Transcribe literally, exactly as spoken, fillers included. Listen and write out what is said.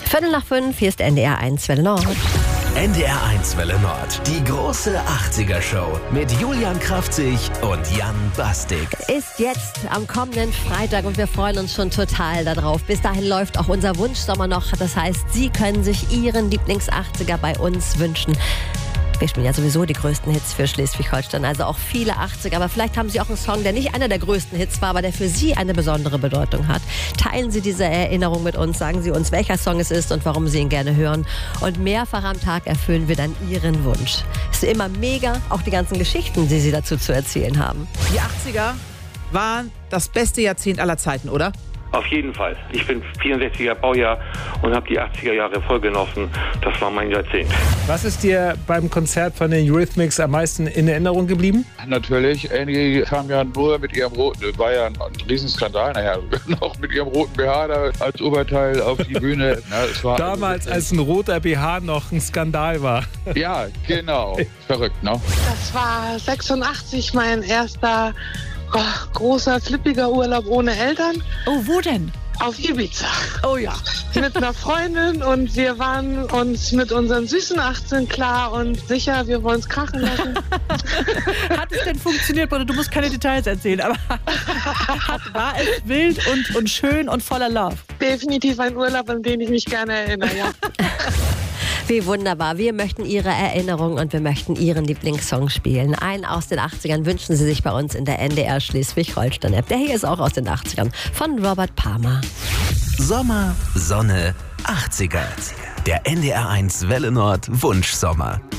Viertel nach fünf, hier ist N D R eins Welle Nord. N D R eins Welle Nord, die große achtziger-Show mit Julian Kraftzig und Jan Bastik. Ist jetzt am kommenden Freitag und wir freuen uns schon total darauf. Bis dahin läuft auch unser Wunschsommer noch. Das heißt, Sie können sich Ihren Lieblings-achtziger bei uns wünschen. Wir spielen ja sowieso die größten Hits für Schleswig-Holstein, also auch viele achtziger. Aber vielleicht haben Sie auch einen Song, der nicht einer der größten Hits war, aber der für Sie eine besondere Bedeutung hat. Teilen Sie diese Erinnerung mit uns, sagen Sie uns, welcher Song es ist und warum Sie ihn gerne hören. Und mehrfach am Tag erfüllen wir dann Ihren Wunsch. Ist immer mega, auch die ganzen Geschichten, die Sie dazu zu erzählen haben. Die achtziger waren das beste Jahrzehnt aller Zeiten, oder? Auf jeden Fall. Ich bin vierundsechziger Baujahr und habe die achtziger Jahre voll genossen. Das war mein Jahrzehnt. Was ist dir beim Konzert von den Eurythmics am meisten in Erinnerung geblieben? Natürlich, Annie kam ja nur mit ihrem roten, das war ja ein Riesenskandal, naja, noch mit ihrem roten B H da als Oberteil auf die Bühne. Na, es war Damals, also, als ein roter B H noch ein Skandal war. Ja, genau. Verrückt, ne? Das war sechsundachtzig mein erster oh, großer, flippiger Urlaub ohne Eltern. Oh, wo denn? Auf Ibiza. Oh ja. Mit einer Freundin und wir waren uns mit unseren süßen achtzehn klar und sicher, wir wollen es krachen lassen. Hat es denn funktioniert, oder du musst keine Details erzählen, aber hat, war es wild und, und schön und voller Love? Definitiv ein Urlaub, an den ich mich gerne erinnere, ja. Wie wunderbar. Wir möchten Ihre Erinnerung und wir möchten Ihren Lieblingssong spielen. Einen aus den achtzigern wünschen Sie sich bei uns in der N D R Schleswig-Holstein-App. Der hier ist auch aus den achtzigern von Robert Palmer. Sommer, Sonne, achtziger. Der N D R eins Welle Nord Wunschsommer.